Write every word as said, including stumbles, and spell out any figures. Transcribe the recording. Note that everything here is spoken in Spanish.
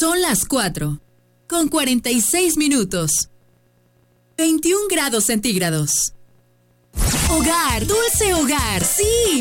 Son las cuatro, con cuarenta y seis minutos. veintiún grados centígrados. Hogar, dulce hogar, sí.